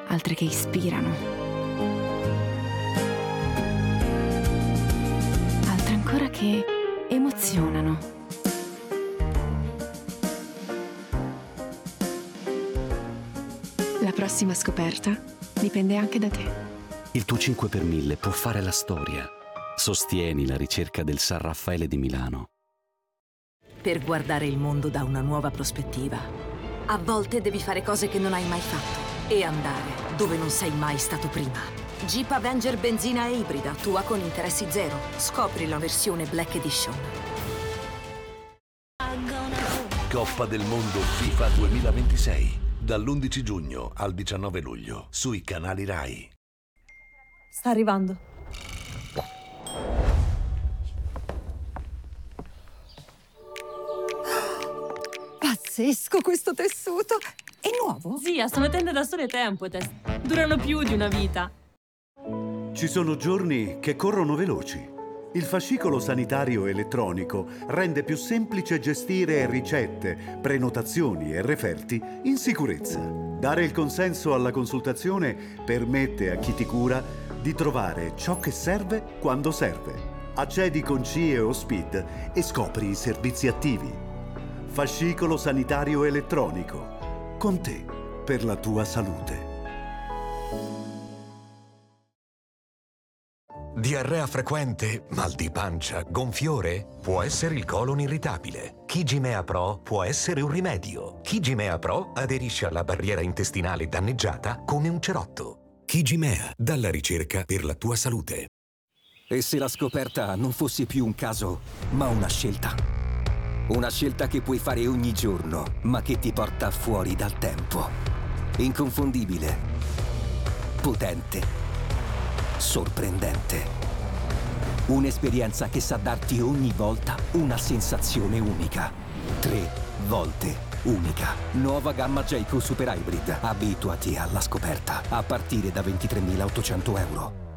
altre che ispirano, altre ancora che emozionano. La prossima scoperta dipende anche da te. Il tuo 5 per 1000 può fare la storia. Sostieni la ricerca del San Raffaele di Milano. Per guardare il mondo da una nuova prospettiva, a volte devi fare cose che non hai mai fatto e andare dove non sei mai stato prima. Jeep Avenger benzina e ibrida, tua con interessi zero. Scopri la versione Black Edition. Coppa del Mondo FIFA 2026. Dall'11 giugno al 19 luglio sui canali Rai. Sta arrivando. Pazzesco questo tessuto! È nuovo? Zia, sono tende da sole Tempotest. Durano più di una vita. Ci sono giorni che corrono veloci. Il fascicolo sanitario elettronico rende più semplice gestire ricette, prenotazioni e referti in sicurezza. Dare il consenso alla consultazione permette a chi ti cura di trovare ciò che serve quando serve. Accedi con CIE o SPID e scopri i servizi attivi. Fascicolo sanitario elettronico. Con te, per la tua salute. Diarrea frequente, mal di pancia, gonfiore? Può essere il colon irritabile. Kigimea Pro può essere un rimedio. Kigimea Pro aderisce alla barriera intestinale danneggiata come un cerotto. Kigimea, dalla ricerca per la tua salute. E se la scoperta non fosse più un caso, ma una scelta? Una scelta che puoi fare ogni giorno, ma che ti porta fuori dal tempo. Inconfondibile. Potente. Sorprendente. Un'esperienza che sa darti ogni volta una sensazione unica. 3 volte unica. Nuova gamma Jayco Super Hybrid. Abituati alla scoperta. A partire da 23.800 euro.